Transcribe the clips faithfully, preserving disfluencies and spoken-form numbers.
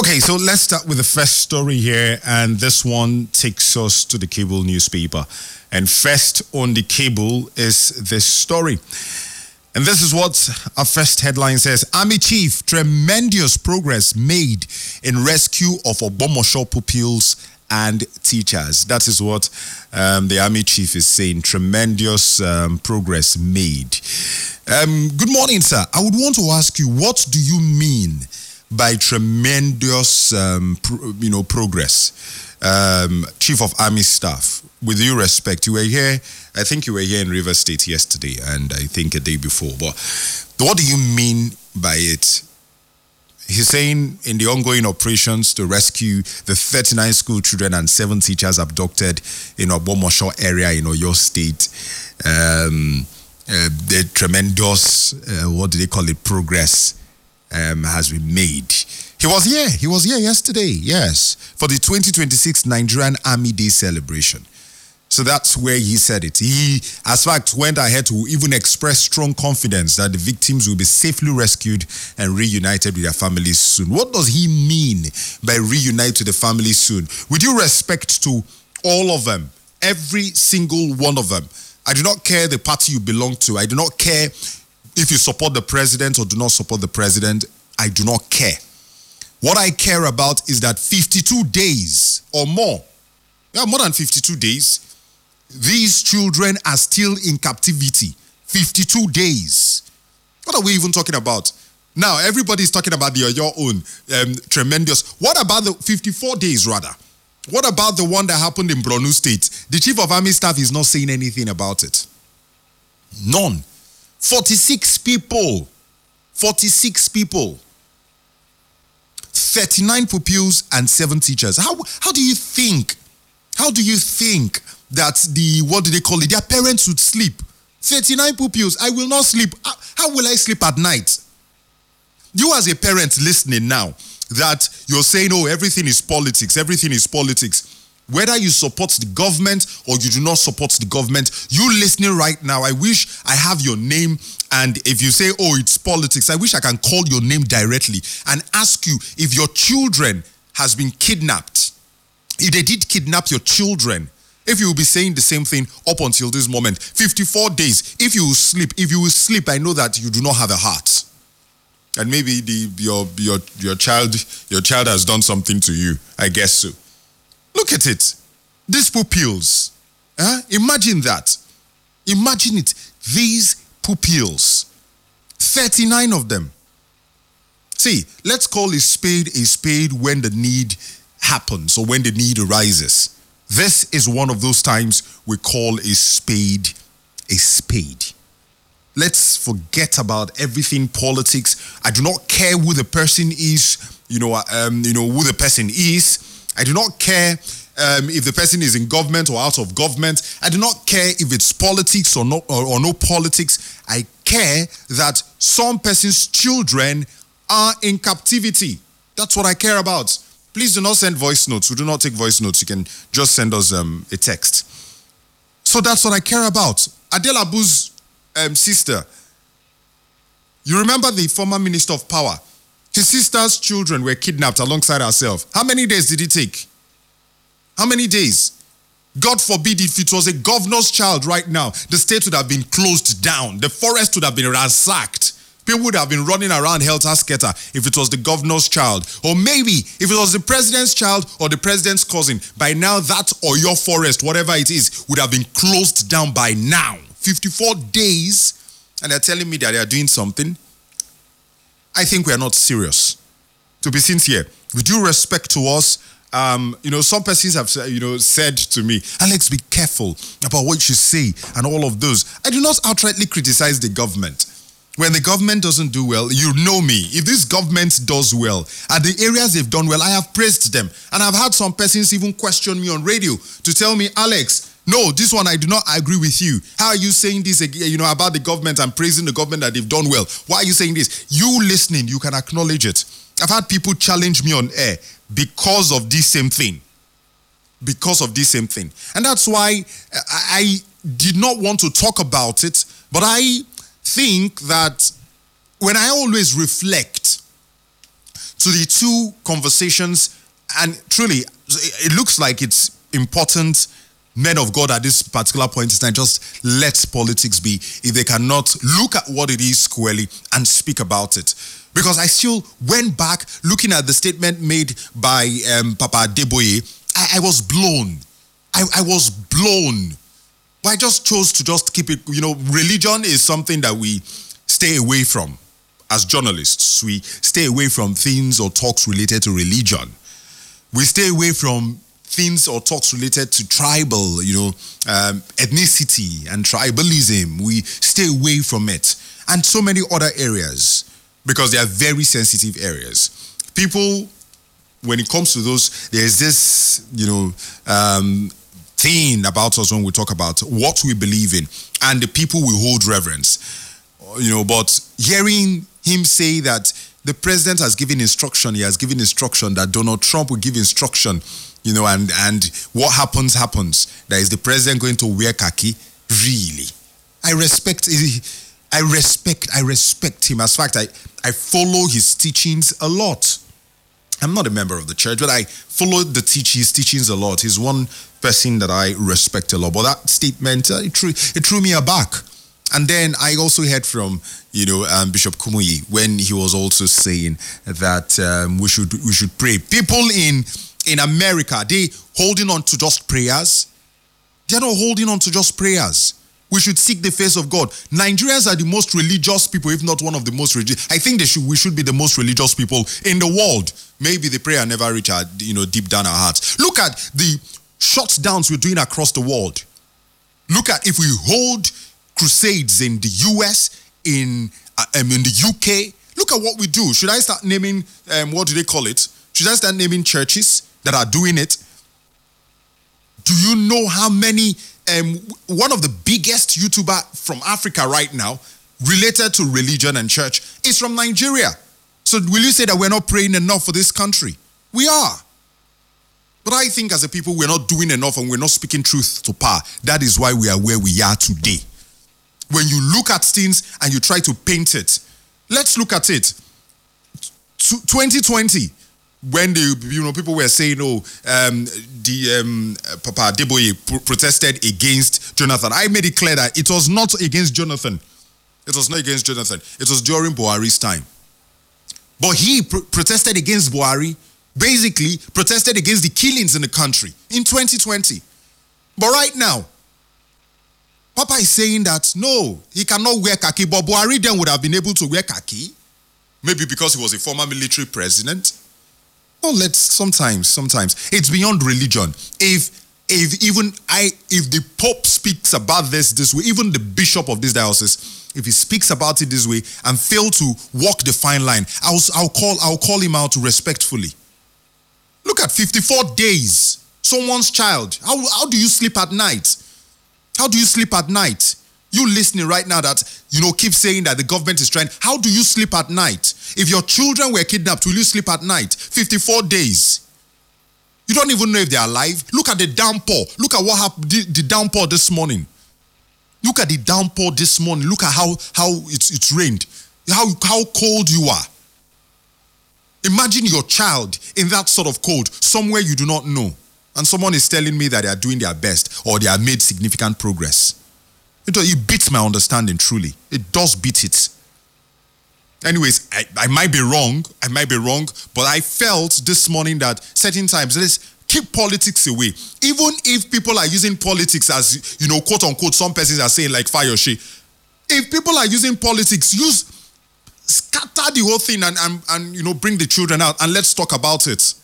Okay, so let's start with the first story here, and this one takes us to the Cable newspaper. And first on the Cable is this story. And this is what our first headline says. Army Chief, tremendous progress made in rescue of Ogbomosho pupils and teachers. That is what um, the Army Chief is saying. Tremendous um, progress made. Um, good morning, sir. I would want to ask you, what do you mean by tremendous, um, pro, you know, progress? Um, Chief of Army Staff, with due respect, you were here, I think you were here in Rivers State yesterday, and I think a day before. But what do you mean by it? He's saying in the ongoing operations to rescue the thirty-nine school children and seven teachers abducted in Ogbomosho area in Oyo State, um, uh, the tremendous, uh, what do they call it, progress um, has been made. He was here. He was here yesterday, yes, for the twenty twenty-six Nigerian Army Day celebration. So that's where he said it. He, as fact, went ahead to even express strong confidence that the victims will be safely rescued and reunited with their families soon. What does he mean by reunite with the families soon? With due respect to all of them, every single one of them, I do not care the party you belong to. I do not care if you support the president or do not support the president. I do not care. What I care about is that fifty-two days or more, yeah, more than fifty-two days, these children are still in captivity. fifty-two days. What are we even talking about? Now, everybody's talking about the, your own um, tremendous. What about the fifty-four days, rather? What about the one that happened in Borno State? The Chief of Army Staff is not saying anything about it. None. forty-six people. forty-six people. thirty-nine pupils and seven teachers. How, how do you think? How do you think that the, what do they call it, their parents would sleep? thirty-nine pupils, I will not sleep. How, how will I sleep at night? You as a parent listening now, that you're saying, oh, everything is politics, everything is politics. Whether you support the government or you do not support the government, you listening right now, I wish I have your name, and if you say, oh, it's politics, I wish I can call your name directly and ask you if your children has been kidnapped. If they did kidnap your children, if you will be saying the same thing up until this moment, fifty-four days, if you will sleep, if you will sleep, I know that you do not have a heart. And maybe the your your your child your child has done something to you. I guess so. Look at it. These pupils. Huh? Imagine that. Imagine it. These pupils. thirty-nine of them. See, let's call a spade a spade when the need happens or when the need arises. This is one of those times we call a spade a spade. Let's forget about everything politics. I do not care who the person is, you know, um, you know, who the person is. I do not care um, if the person is in government or out of government. I do not care if it's politics or no, or, or no politics. I care that some person's children are in captivity. That's what I care about. Please do not send voice notes. We do not take voice notes. You can just send us um, a text. So that's what I care about. Adele Abu's um, sister. You remember the former Minister of Power? His sister's children were kidnapped alongside herself. How many days did it take? How many days? God forbid if it was a governor's child right now, the state would have been closed down. The forest would have been ransacked. People would have been running around helter-skelter if it was the governor's child. Or maybe if it was the president's child or the president's cousin, by now that or your forest, whatever it is, would have been closed down by now. fifty-four days, and they're telling me that they are doing something. I think we are not serious. To be sincere, with due respect to us, um, you know, some persons have, you know, said to me, Alex, be careful about what you say and all of those. I do not outrightly criticize the government. When the government doesn't do well, you know me. If this government does well, at the areas they've done well, I have praised them. And I've had some persons even question me on radio to tell me, Alex, no, this one I do not agree with you. How are you saying this, you know, about the government and praising the government that they've done well? Why are you saying this? You listening, you can acknowledge it. I've had people challenge me on air because of this same thing. Because of this same thing. And that's why I did not want to talk about it, but I think that when I always reflect to the two conversations, and truly, it looks like it's important. Men of God at this particular point in time, just let politics be. If they cannot look at what it is squarely and speak about it. Because I still went back looking at the statement made by um, Papa Adeboye. I, I was blown. I, I was blown. But I just chose to just keep it, you know, religion is something that we stay away from. As journalists, we stay away from things or talks related to religion. We stay away from things or talks related to tribal, you know, um, ethnicity and tribalism. We stay away from it. And so many other areas, because they are very sensitive areas. People, when it comes to those, there's this, you know, um, thing about us when we talk about what we believe in and the people we hold reverence. You know, but hearing him say that the president has given instruction, he has given instruction that Donald Trump will give instruction, you know, and, and what happens, happens. That is the president going to wear khaki? Really? I respect, I respect, I respect him. As a fact, I, I follow his teachings a lot. I'm not a member of the church, but I follow the teach, his teachings a lot. He's one person that I respect a lot. But that statement, uh, it, threw, it threw me aback. And then I also heard from, you know, um, Bishop Kumuyi when he was also saying that um, we should we should pray. People in in America, they holding on to just prayers. They're not holding on to just prayers. We should seek the face of God. Nigerians are the most religious people, if not one of the most religious. I think they should. We should be the most religious people in the world. Maybe the prayer never reach our, you know, deep down our hearts. Look at the shutdowns we're doing across the world. Look at if we hold crusades in the U S, in uh, um, in the U K. Look at what we do. Should I start naming, um, what do they call it? Should I start naming churches that are doing it? Do you know how many, um, one of the biggest YouTuber from Africa right now, related to religion and church, is from Nigeria. So will you say that we're not praying enough for this country? We are. But I think as a people, we're not doing enough and we're not speaking truth to power. That is why we are where we are today. When you look at things and you try to paint it, let's look at it. twenty twenty, when the, you know, people were saying, oh, um, the um, Papa Adeboye pro- protested against Jonathan. I made it clear that it was not against Jonathan. It was not against Jonathan. It was during Buhari's time. But he pr- protested against Buhari, basically protested against the killings in the country in twenty twenty. But right now, Papa is saying that, no, he cannot wear khaki, but Buhari then would have been able to wear khaki, maybe because he was a former military president. Oh, let's, sometimes, sometimes, it's beyond religion. If, if even I, if the Pope speaks about this this way, even the bishop of this diocese, if he speaks about it this way and fail to walk the fine line, I'll, I'll, call, I'll call him out respectfully. Look at fifty-four days, someone's child. How, how do you sleep at night? How do you sleep at night? You listening right now that, you know, keep saying that the government is trying. How do you sleep at night? If your children were kidnapped, will you sleep at night? fifty-four days. You don't even know if they're alive. Look at the downpour. Look at what happened, the, the downpour this morning. Look at the downpour this morning. Look at how, how it's, it's rained. How, how cold you are. Imagine your child in that sort of cold, somewhere you do not know. And someone is telling me that they are doing their best or they have made significant progress. It, it beats my understanding, truly. It does beat it. Anyways, I, I might be wrong. I might be wrong. But I felt this morning that certain times, let's keep politics away. Even if people are using politics as, you know, quote unquote, some persons are saying like Fayoshe. If people are using politics, use, scatter the whole thing and, and, and, you know, bring the children out and let's talk about it.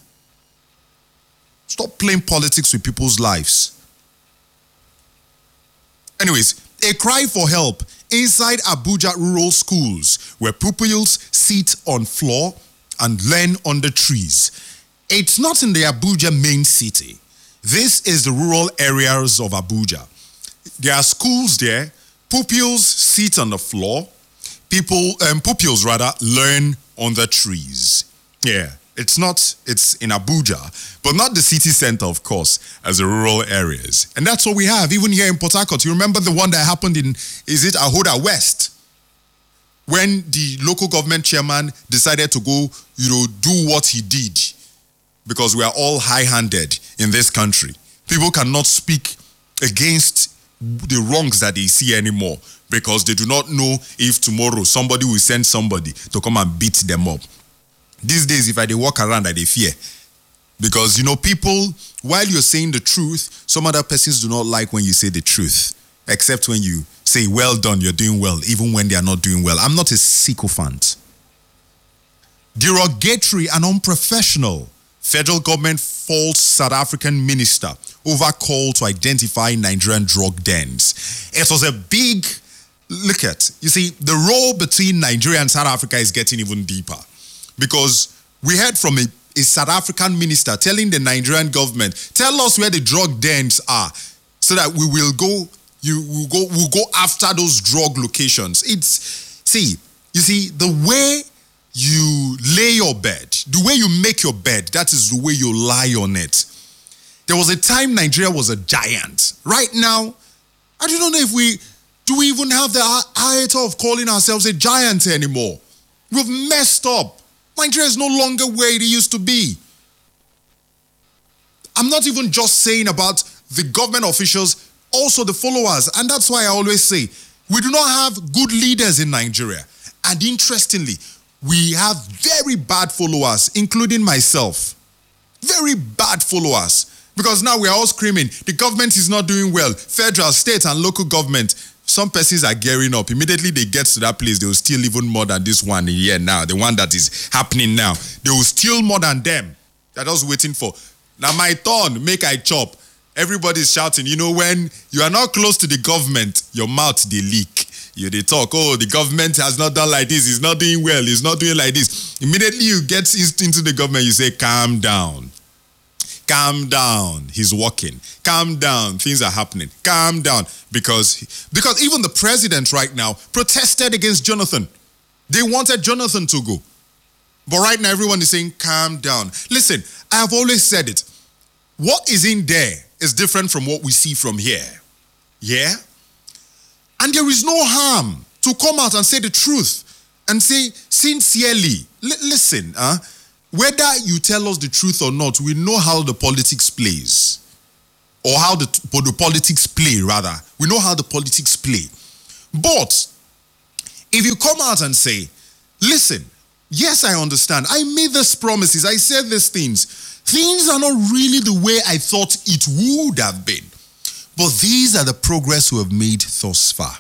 Stop playing politics with people's lives. Anyways, a cry for help inside Abuja rural schools where pupils sit on floor and learn under trees. It's not in the Abuja main city. This is the rural areas of Abuja. There are schools there. Pupils sit on the floor. People, um, pupils rather, learn on the trees. Yeah. It's not, it's in Abuja, but not the city center, of course, as the rural areas. And that's what we have, even here in Port Harcourt. You remember the one that happened in, is it Ahoda West? when the local government chairman decided to go, you know, do what he did, because we are all high-handed in this country. People cannot speak against the wrongs that they see anymore because they do not know if tomorrow somebody will send somebody to come and beat them up. These days, if I they walk around, I they fear. Because, you know, people, while you're saying the truth, some other persons do not like when you say the truth, except when you say, well done, you're doing well, even when they are not doing well. I'm not a sycophant. Derogatory and unprofessional. Federal government faults South African minister over call to identify Nigerian drug dens. It was a big, look at, you see, the role between Nigeria and South Africa is getting even deeper. Because we heard from a, a South African minister telling the Nigerian government, tell us where the drug dens are so that we will go, you will go, we'll go after those drug locations. It's, see, you see, the way you lay your bed, the way you make your bed, that is the way you lie on it. There was a time Nigeria was a giant. Right now, I don't know if we, do we even have the iota of calling ourselves a giant anymore? We've messed up. Nigeria is no longer where it used to be. I'm not even just saying about the government officials, also the followers. And that's why I always say, we do not have good leaders in Nigeria. And interestingly, we have very bad followers, including myself. Very bad followers. Because now we are all screaming, the government is not doing well. Federal, state, and local government. Some persons are gearing up. Immediately they get to that place, they will steal even more than this one here now, the one that is happening now. They will steal more than them. They're just waiting for, now my turn, make I chop. Everybody's shouting. You know, when you are not close to the government, your mouth, they leak. You they talk, oh, the government has not done like this, it's not doing well, it's not doing like this. Immediately you get into the government, you say, calm down. Calm down, he's walking. Calm down, things are happening. Calm down. Because, because even the president right now protested against Jonathan. They wanted Jonathan to go. But right now everyone is saying, calm down. Listen, I have always said it. What is in there is different from what we see from here. Yeah? And there is no harm to come out and say the truth and say sincerely, listen, huh? Whether you tell us the truth or not, we know how the politics plays. Or how the, the politics play, rather. We know how the politics play. But if you come out and say, listen, yes, I understand. I made these promises. I said these things. Things are not really the way I thought it would have been. But these are the progress we have made thus far.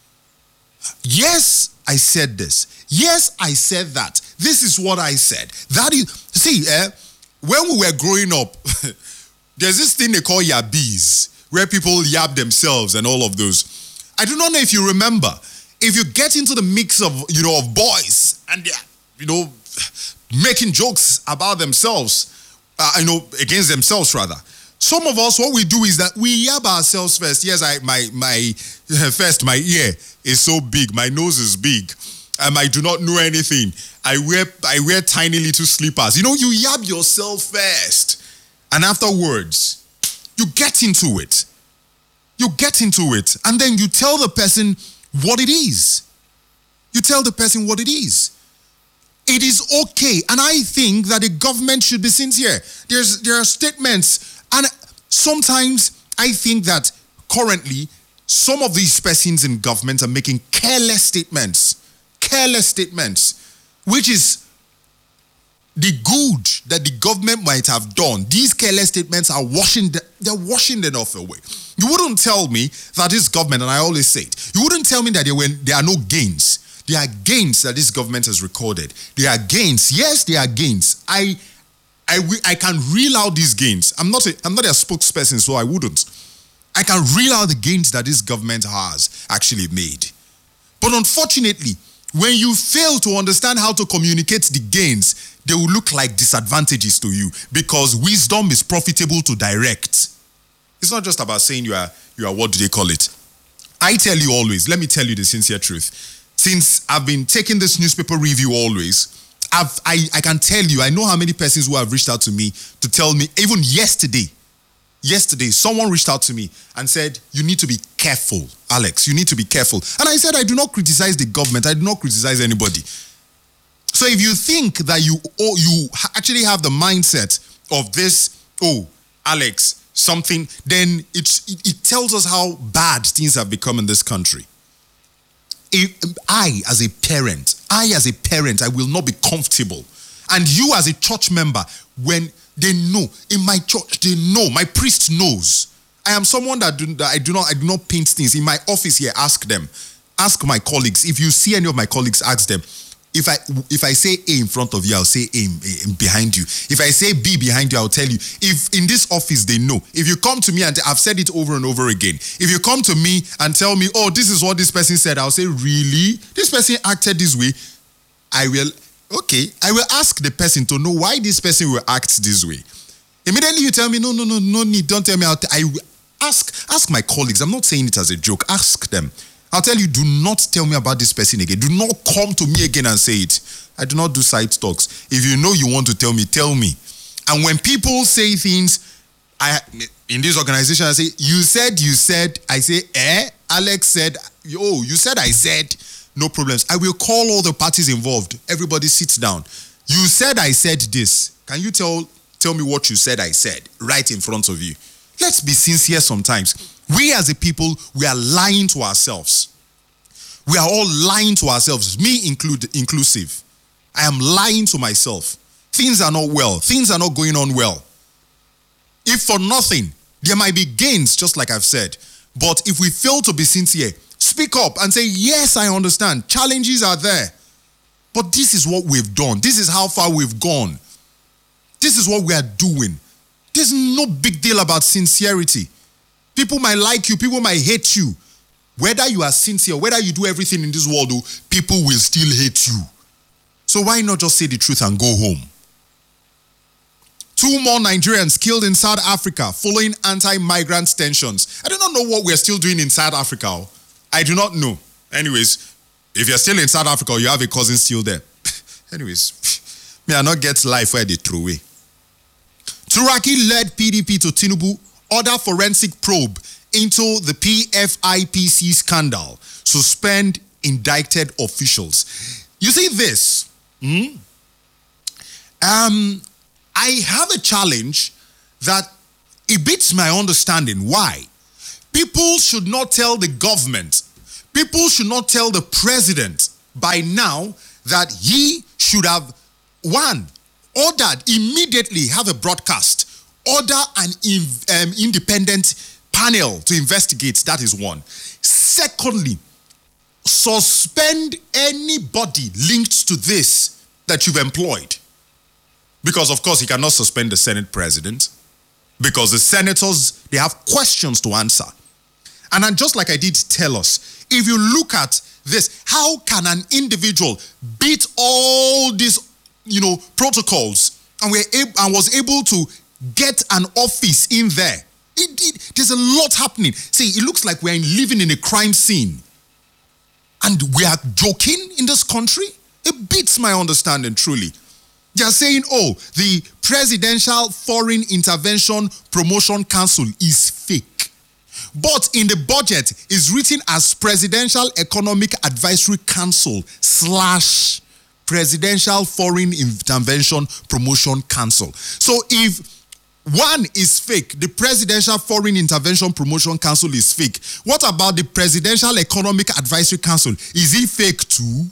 Yes, I said this. Yes, I said that. This is what I said. That is, see, eh, when we were growing up, there's this thing they call yabbies, where people yab themselves and all of those. I do not know if you remember, if you get into the mix of, you know, of boys and they're, you know, making jokes about themselves, uh, you know, against themselves rather. Some of us, what we do is that we yab ourselves first. Yes, I, my, my, first, my ear is so big, my nose is big. Um, I do not know anything. I wear I wear tiny little slippers. You know, you yab yourself first. And afterwards, you get into it. You get into it. And then you tell the person what it is. You tell the person what it is. It is okay. And I think that the government should be sincere. There's, there are statements. And sometimes I think that currently, some of these persons in government are making careless statements. Careless statements, which is the good that the government might have done. These careless statements are washing, the, they're washing them off away. You wouldn't tell me that this government, and I always say it, you wouldn't tell me that there, were, there are no gains. There are gains that this government has recorded. There are gains. Yes, there are gains. I, I, I can reel out these gains. I'm not a, I'm not a spokesperson, so I wouldn't. I can reel out the gains that this government has actually made. But unfortunately, when you fail to understand how to communicate the gains, they will look like disadvantages to you because wisdom is profitable to direct. It's not just about saying you are, you are, what do they call it? I tell you always, let me tell you the sincere truth. Since I've been taking this newspaper review always, I've, I, I can tell you, I know how many persons who have reached out to me to tell me, even yesterday, yesterday, someone reached out to me and said, you need to be careful, Alex. You need to be careful. And I said, I do not criticize the government. I do not criticize anybody. So if you think that you oh, you actually have the mindset of this, oh, Alex, something, then it's, it, it tells us how bad things have become in this country. If I, as a parent, I, as a parent, I will not be comfortable. And you, as a church member, when they know, in my church, they know, my priest knows. I am someone that, do, that I do not I do not paint things. In my office here, ask them. Ask my colleagues. If you see any of my colleagues, ask them. If I if I say A in front of you, I'll say A, A behind you. If I say B behind you, I'll tell you. If in this office they know. If you come to me and I've said it over and over again. If you come to me and tell me, oh, this is what this person said, I'll say, really? This person acted this way? I will, okay, I will ask the person to know why this person will act this way. Immediately you tell me, no, no, no, no need, don't tell me. I'll t- I will ask, ask my colleagues. I'm not saying it as a joke. Ask them. I'll tell you, do not tell me about this person again. Do not come to me again and say it. I do not do side talks. If you know you want to tell me, tell me. And when people say things, I in this organization, I say, you said, you said, I say, eh? Alex said, oh, you said, I said, no problems. I will call all the parties involved. Everybody sits down. You said, I said this. Can you tell, tell me what you said, I said, right in front of you? Let's be sincere sometimes. We as a people, we are lying to ourselves. We are all lying to ourselves, me include, inclusive. I am lying to myself. Things are not well. Things are not going on well. If for nothing, there might be gains, just like I've said. But if we fail to be sincere, speak up and say, yes, I understand. Challenges are there. But this is what we've done. This is how far we've gone. This is what we are doing. There's no big deal about sincerity. People might like you, people might hate you. Whether you are sincere, whether you do everything in this world, people will still hate you. So why not just say the truth and go home? Two more Nigerians killed in South Africa following anti-migrant tensions. I do not know what we're still doing in South Africa. I do not know. Anyways, if you're still in South Africa, you have a cousin still there. Anyways, may I not get life where they throw away. Turaki led P D P to Tinubu order forensic probe into the P F I P C scandal, suspend indicted officials. You see this? Hmm? Um, I have a challenge that it beats my understanding. Why? People should not tell the government, people should not tell the president by now that he should have, one, ordered immediately have a broadcast, order an in, um, independent panel to investigate. That is one. Secondly, suspend anybody linked to this that you've employed. Because, of course, he cannot suspend the Senate president. Because the senators, they have questions to answer. And then just like I did tell us, if you look at this, how can an individual beat all these, you know, protocols and, we're able, and was able to get an office in there? It, it, there's a lot happening. See, it looks like we're living in a crime scene. And we are joking in this country? It beats my understanding, truly. They are saying, oh, the Presidential Foreign Intervention Promotion Council is fake. But in the budget, it's written as Presidential Economic Advisory Council slash Presidential Foreign Intervention Promotion Council. So if one is fake, the Presidential Foreign Intervention Promotion Council is fake, what about the Presidential Economic Advisory Council? Is it fake too?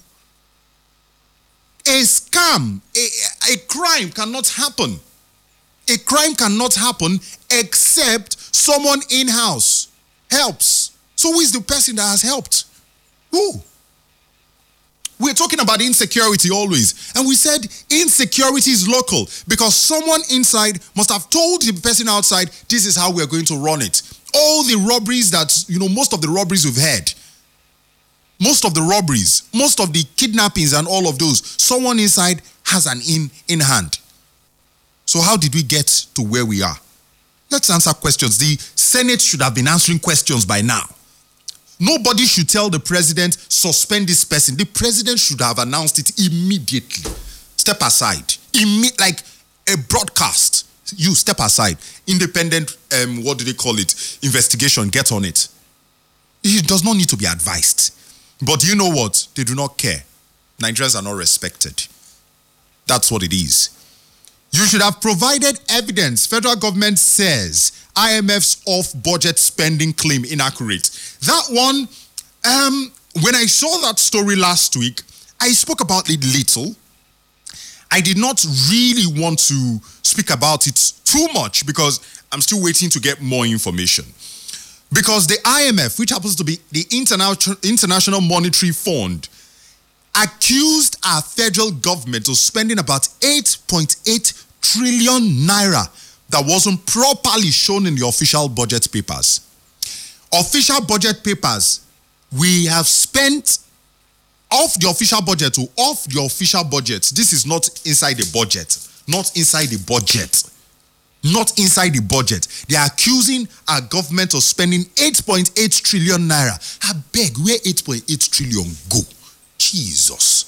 A scam, a, a crime cannot happen. A crime cannot happen except someone in-house helps. So who is the person that has helped? Who? We're talking about insecurity always. And we said insecurity is local because someone inside must have told the person outside, this is how we're going to run it. All the robberies that, you know, most of the robberies we've had, most of the robberies, most of the kidnappings and all of those, someone inside has an in in hand. So how did we get to where we are? Let's answer questions. The Senate should have been answering questions by now. Nobody should tell the president, suspend this person. The president should have announced it immediately. Step aside. Imme- like a broadcast. You step aside. Independent, um, what do they call it? Investigation, get on it. He does not need to be advised. But you know what? They do not care. Nigerians are not respected. That's what it is. You should have provided evidence. Federal government says I M F's off-budget spending claim inaccurate. That one, um, when I saw that story last week, I spoke about it little. I did not really want to speak about it too much because I'm still waiting to get more information. Because the I M F, which happens to be the International International Monetary Fund, accused our federal government of spending about eight point eight trillion naira that wasn't properly shown in the official budget papers. Official budget papers, we have spent off the official budget to off the official budget. This is not inside the budget. Not inside the budget. Not inside the budget. They are accusing our government of spending eight point eight trillion naira. I beg, where eight point eight trillion go? Jesus.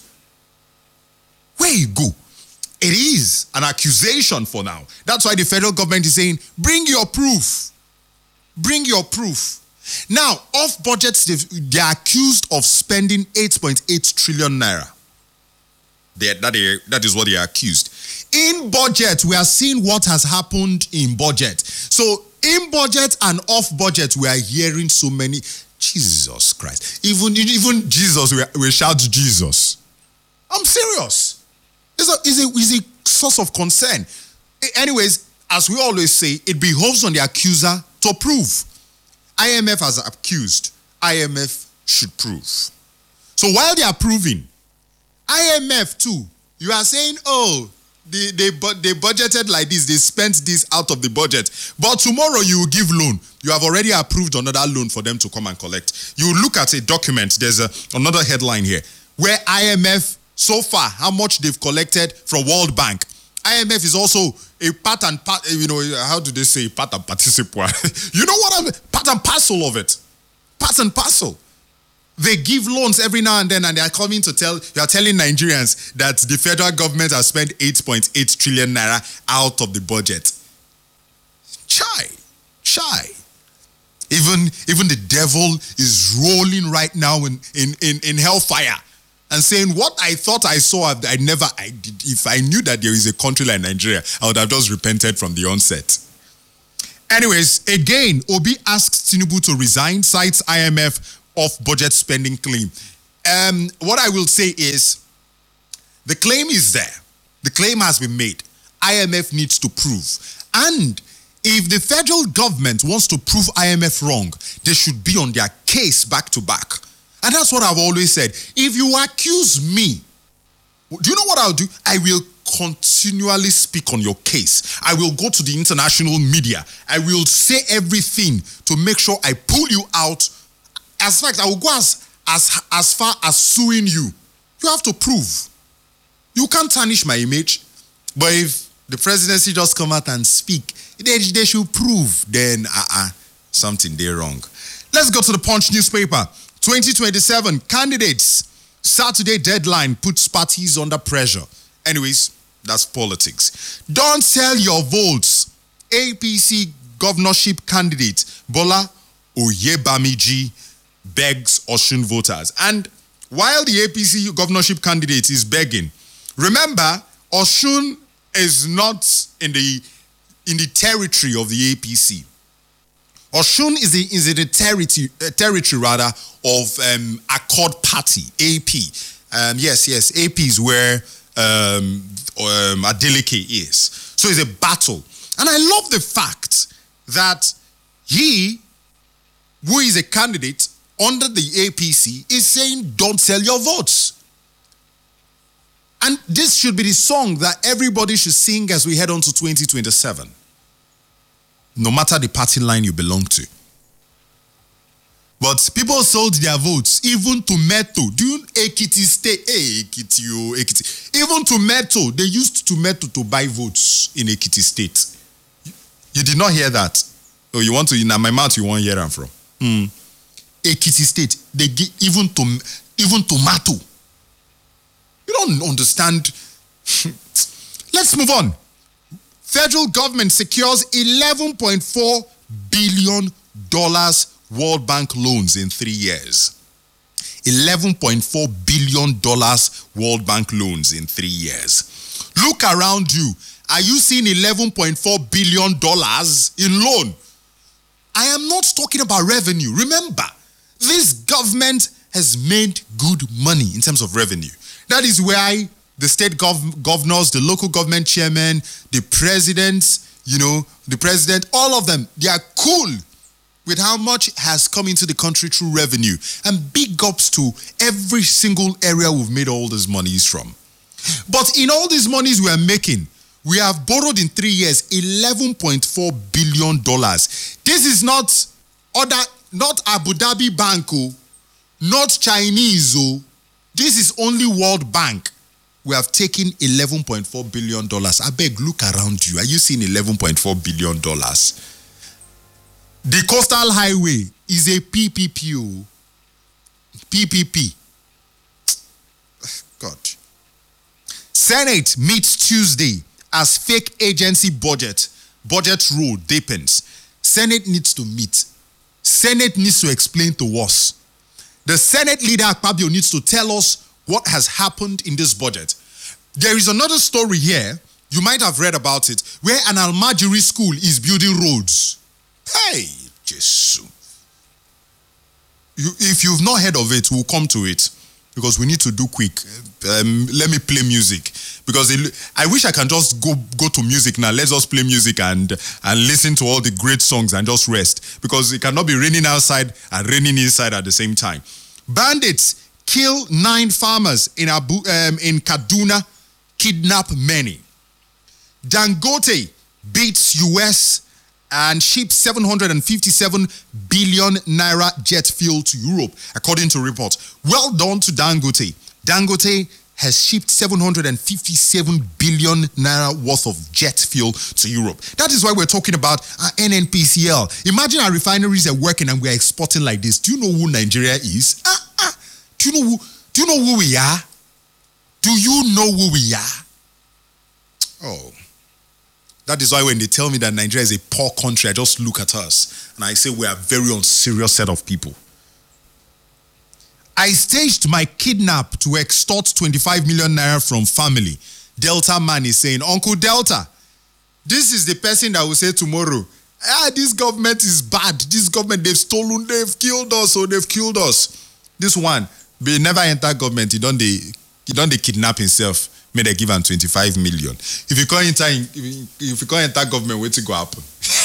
Where you go? It is an accusation for now. That's why the federal government is saying, bring your proof. Bring your proof. Now, off budget, they are accused of spending eight point eight trillion naira. They, that, they, that is what they are accused. In budget, we are seeing what has happened in budget. So, in budget and off budget, we are hearing so many. Jesus Christ. Even, even Jesus, we, we shout Jesus. I'm serious. It's a, it's, a, it's a source of concern. Anyways, as we always say, it behoves on the accuser to prove. I M F has accused. I M F should prove. So while they are proving, I M F too, you are saying, oh, they, they, they budgeted like this, they spent this out of the budget. But tomorrow you will give loan. You have already approved another loan for them to come and collect. You look at a document, there's a, another headline here, where I M F, so far, how much they've collected from World Bank. I M F is also a part and part, you know, how do they say part and participle? You know what I mean? Part and parcel of it. Part and parcel. They give loans every now and then, and they are coming to tell, you are telling Nigerians that the federal government has spent eight point eight trillion naira out of the budget. Chai. Chai. Even, even the devil is rolling right now in, in, in, in hellfire. And saying, what I thought I saw, I never, I did. If I knew that there is a country like Nigeria, I would have just repented from the onset. Anyways, again, Obi asks Tinubu to resign, cites I M F off-budget spending claim. Um, what I will say is, the claim is there. The claim has been made. I M F needs to prove. And if the federal government wants to prove I M F wrong, they should be on their case back to back. And that's what I've always said. If you accuse me, do you know what I'll do? I will continually speak on your case. I will go to the international media. I will say everything to make sure I pull you out. As fact, I will go as, as, as far as suing you. You have to prove. You can't tarnish my image. But if the presidency just come out and speak, they, they should prove, then uh-uh, something they're wrong. Let's go to the Punch newspaper. twenty twenty-seven candidates Saturday deadline puts parties under pressure. Anyways, that's politics. Don't sell your votes. A P C governorship candidate Bola Oyebamiji begs Osun voters. And while the A P C governorship candidate is begging, remember, Osun is not in the in the territory of the A P C. Osun is, the, is in the territory, uh, territory rather, of um, Accord Party, A P. Um, yes, yes, A P is where um, um, Adeleke is. So it's a battle. And I love the fact that he, who is a candidate under the A P C, is saying, don't sell your votes. And this should be the song that everybody should sing as we head on to twenty twenty-seven. No matter the party line you belong to. But people sold their votes, even to Meto. Do you Ekiti State? Hey, Ekiti, oh, Ekiti. Even to Meto, they used to Meto to buy votes in Ekiti State. You did not hear that? Oh, you want to, in my mouth, you want to hear them from? Hmm. Ekiti State, they give even to, even tomato. You don't understand. Let's move on. Federal government secures eleven point four billion dollars World Bank loans in three years. eleven point four billion dollars World Bank loans in three years. Look around you. Are you seeing eleven point four billion dollars in loan? I am not talking about revenue. Remember, this government has made good money in terms of revenue. That is why the state gov- governors, the local government chairmen, the presidents, you know, the president, all of them, they are cool with how much has come into the country through revenue. And big ups to every single area we've made all these monies from. But in all these monies we are making, we have borrowed in three years eleven point four billion dollars. This is not other, not Abu Dhabi Bank, oh, not Chinese. Oh. This is only World Bank. We have taken eleven point four billion dollars. I beg, look around you. Are you seeing eleven point four billion dollars? The Coastal Highway is a P P P. Oh. P P P. God. Senate meets Tuesday as fake agency budget, budget rule deepens. Senate needs to meet. Senate needs to explain to us. The Senate leader, Akpabio, needs to tell us what has happened in this budget. There is another story here, you might have read about it, where an Almajiri school is building roads. Hey, Jesus. You, if you've not heard of it, we'll come to it because we need to do quick. Um, let me play music because it, I wish I can just go go to music now. Let's just play music and and listen to all the great songs and just rest because it cannot be raining outside and raining inside at the same time. Bandits kill nine farmers in Abu um, in Kaduna, kidnap many. Dangote beats U S and ships seven hundred fifty-seven billion naira jet fuel to Europe, according to reports. Well done to Dangote. Dangote has shipped seven hundred fifty-seven billion naira worth of jet fuel to Europe. That is why we're talking about our N N P C L. Imagine our refineries are working and we're exporting like this. Do you know who Nigeria is? Ah, ah. Do you know who? Do you know who we are? Do you know who we are? Oh. That is why when they tell me that Nigeria is a poor country, I just look at us and I say we are a very unserious set of people. I staged my kidnap to extort twenty-five million naira from family. Delta man is saying, Uncle Delta, this is the person that will say tomorrow, ah, this government is bad. This government, they've stolen, they've killed us, or they've killed us. This one, but he never enter government. He don't they, he don't they kidnap himself. May they give him twenty-five million. If you can't enter, if you can't enter government, wait to go happen.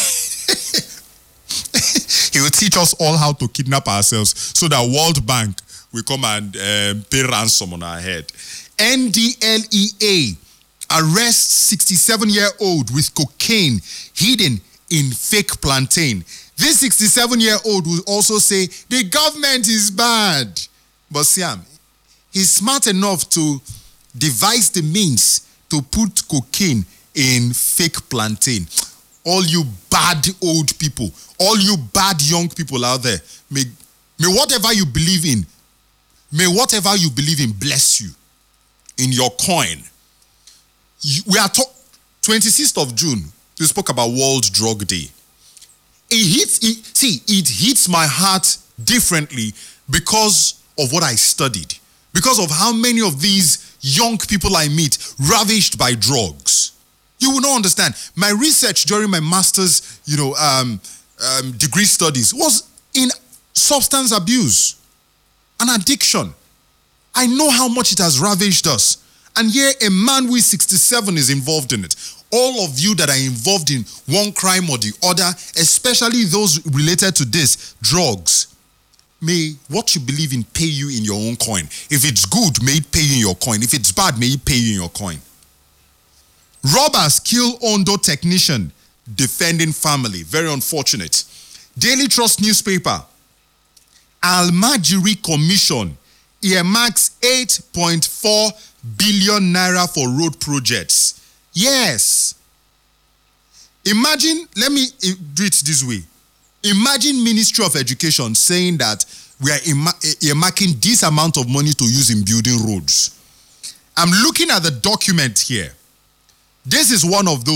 He will teach us all how to kidnap ourselves so that World Bank will come and um, pay ransom on our head. N D L E A arrests sixty-seven-year-old with cocaine hidden in fake plantain. This sixty-seven-year-old will also say the government is bad. But Siam, he's smart enough to devise the means to put cocaine in fake plantain. All you bad old people, all you bad young people out there, may, may whatever you believe in, may whatever you believe in bless you in your coin. You, we are talking twenty-sixth of June, we spoke about World Drug Day. It hits, it, see, it hits my heart differently because of what I studied, because of how many of these young people I meet ravished by drugs. You will not understand. My research during my master's, you know, um, um, degree studies was in substance abuse and addiction. I know how much it has ravished us. And here a man who is sixty-seven is involved in it. All of you that are involved in one crime or the other, especially those related to this, drugs, may what you believe in pay you in your own coin. If it's good, may it pay you in your coin. If it's bad, may it pay you in your coin. Robbers kill Ondo technician, defending family. Very unfortunate. Daily Trust newspaper. Almajiri Commission earmarks eight point four billion naira for road projects. Yes. Imagine, let me do it this way. Imagine Ministry of Education saying that we are earmarking this amount of money to use in building roads. I'm looking at the document here. This is one of those.